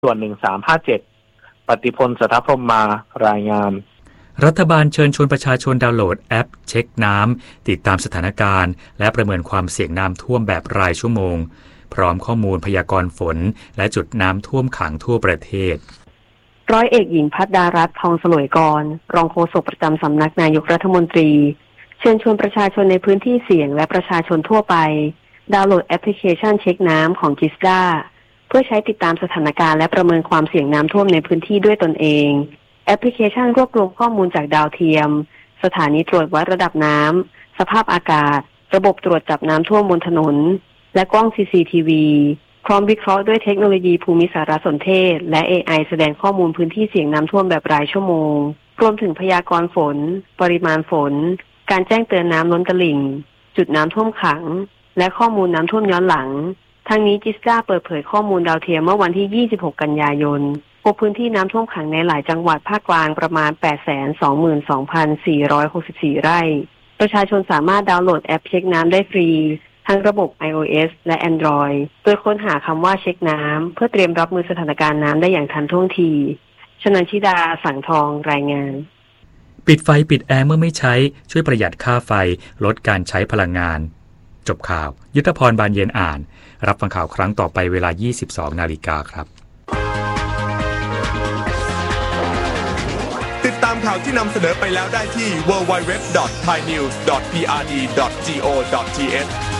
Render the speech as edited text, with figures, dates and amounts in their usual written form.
ส่วน1357ปฏิพลสัทธพรหมมารายงานรัฐบาลเชิญชวนประชาชนดาวน์โหลดแอปเช็คน้ำติดตามสถานการณ์และประเมินความเสี่ยงน้ำท่วมแบบรายชั่วโมงพร้อมข้อมูลพยากรณ์ฝนและจุดน้ำท่วมขังทั่วประเทศร้อยเอกหญิงภัทรดารัตน์ทองสลวยกรรองโฆษกประจำสำนักนายกรัฐมนตรีเชิญชวนประชาชนในพื้นที่เสี่ยงและประชาชนทั่วไปดาวน์โหลดแอปพลิเคชันเช็คน้ำของจิสดาเพื่อใช้ติดตามสถานการณ์และประเมินความเสี่ยงน้ำท่วมในพื้นที่ด้วยตนเองแอปพลิเคชันรวบรวมข้อมูลจากดาวเทียมสถานีตรวจวัดระดับน้ำสภาพอากาศระบบตรวจจับน้ำท่วมบนถนนและกล้อง CCTV พร้อมวิเคราะห์ด้วยเทคโนโลยีภูมิสารสนเทศและ AI แสดงข้อมูลพื้นที่เสี่ยงน้ำท่วมแบบรายชั่วโมงรวมถึงพยากรณ์ฝนปริมาณฝนการแจ้งเตือนน้ำล้นตลิ่งจุดน้ำท่วมขังและข้อมูลน้ำท่วมย้อนหลังทั้งนี้จิสดาเปิดเผยข้อมูลดาวเทียมเมื่อวันที่26กันยายนพบพื้นที่น้ำท่วมขังในหลายจังหวัดภาคกลางประมาณ 822,464 ไร่ประชาชนสามารถดาวน์โหลดแอปเช็คน้ำได้ฟรีทั้งระบบ iOS และ Android โดยค้นหาคำว่าเช็คน้ำเพื่อเตรียมรับมือสถานการณ์น้ำได้อย่างทันท่วงทีชนันชิดาสังทองรายงานปิดไฟปิดแอร์เมื่อไม่ใช้ช่วยประหยัดค่าไฟลดการใช้พลังงานจบข่าวยุทธพรบานเย็นอ่านรับฟังข่าวครั้งต่อไปเวลา 22:00 น.ครับติดตามข่าวที่นำเสนอไปแล้วได้ที่ www.thainews.prd.go.th